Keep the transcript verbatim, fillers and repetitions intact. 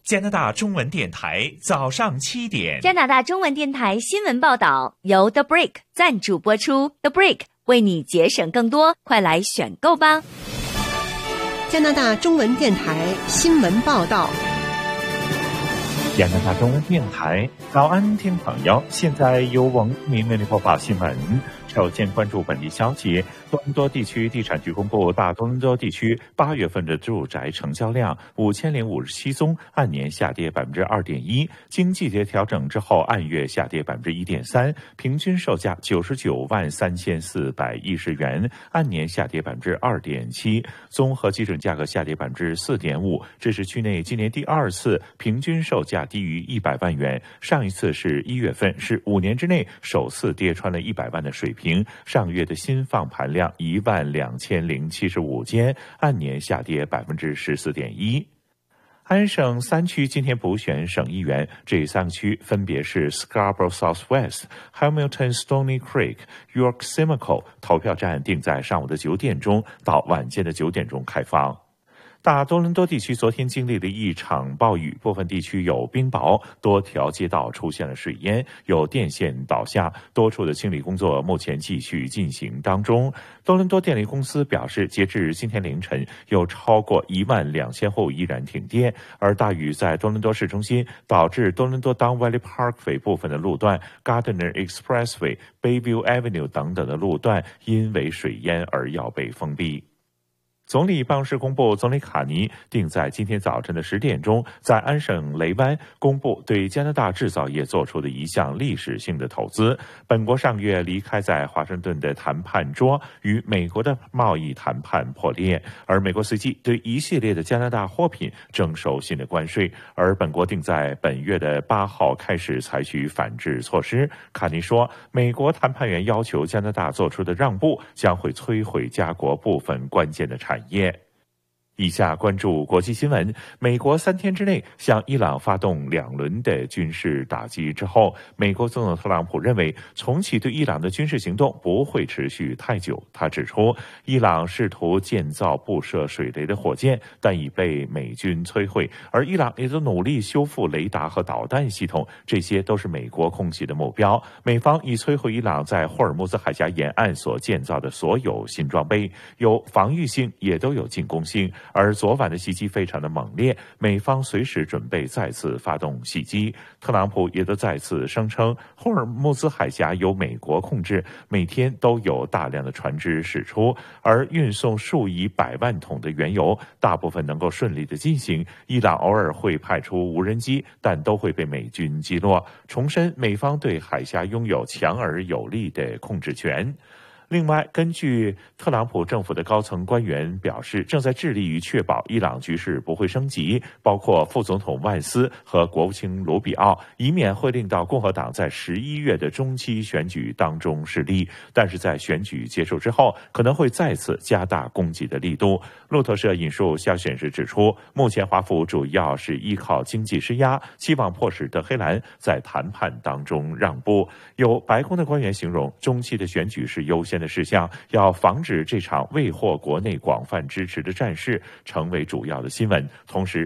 加拿大中文电台早上七点， 加拿大中文电台新闻报道由 The Break 赞助播出。The Break 为你节省更多，快来选购吧！ 加拿大中文电台新闻报道。 加拿大中文电台早安，听朋友，现在由王明为你播报新闻。首先关注本地消息，多伦多地区地产局公布，大多伦多地区八月份的住宅成交量五千零五十七宗，按年下跌百分之二点一，经季节调整之后，按月下跌百分之一点三，平均售价九十九万三千四百一十元，按年下跌百分之二点七，综合基准价格下跌百分之四点五，这是区内今年第二次平均售价低于一百万元，上一次是一月份，是五年之内首次跌穿了一百万的水平。上月的新放盘量一万两千零七十五间，按年下跌百分之十四点一。安省三区今天补选省议员，这三区分别是 Scarborough Southwest、Hamilton Stony Creek、York Simcoe， 投票站定在上午的九点钟到晚间的九点钟开放。大多伦多地区昨天经历了一场暴雨，部分地区有冰雹，多条街道出现了水淹，有电线倒下，多处的清理工作目前继续进行当中。多伦多电力公司表示，截至今天凌晨，有超过一万两千户依然停电，而大雨在多伦多市中心导致多伦多 Don Valley Parkway 部分的路段、Gardiner Expressway、Bayview Avenue 等等的路段因为水淹而要被封闭。总理办公室公布，总理卡尼定在今天早晨的十点钟，在安省雷湾公布对加拿大制造业做出的一项历史性的投资。本国上月离开在华盛顿的谈判桌，与美国的贸易谈判破裂，而美国随即对一系列的加拿大货品征收新的关税，而本国定在本月的八号开始采取反制措施。卡尼说，美国谈判员要求加拿大做出的让步将会摧毁加国部分关键的产业。业。以下关注国际新闻。美国三天之内向伊朗发动两轮的军事打击之后，美国总统特朗普认为重启对伊朗的军事行动不会持续太久。他指出，伊朗试图建造布设水雷的火箭，但已被美军摧毁，而伊朗也在努力修复雷达和导弹系统，这些都是美国空袭的目标。美方已摧毁伊朗在霍尔木兹海峡沿岸所建造的所有新装备，有防御性也都有进攻性。而昨晚的袭击非常的猛烈，美方随时准备再次发动袭击。特朗普也都再次声称，霍尔木兹海峡由美国控制，每天都有大量的船只驶出，而运送数以百万桶的原油，大部分能够顺利的进行。伊朗偶尔会派出无人机，但都会被美军击落。重申美方对海峡拥有强而有力的控制权。另外，根据特朗普政府的高层官员表示，正在致力于确保伊朗局势不会升级，包括副总统万斯和国务卿卢比奥，以免会令到共和党在十一月的中期选举当中失利。但是在选举结束之后，可能会再次加大攻击的力度。路透社引述消息显示指出，目前华府主要是依靠经济施压，期望迫使德黑兰在谈判当中让步。有白宫的官员形容，中期的选举是优先的事项，要防止这场未获国内广泛支持的战事成为主要的新闻。同时，